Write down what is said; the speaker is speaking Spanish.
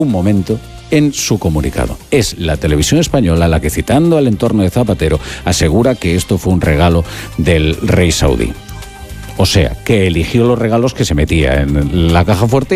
un momento en su comunicado. Es la televisión española la que, citando al entorno de Zapatero, asegura que esto fue un regalo del rey saudí. O sea, que eligió los regalos que se metía en la caja fuerte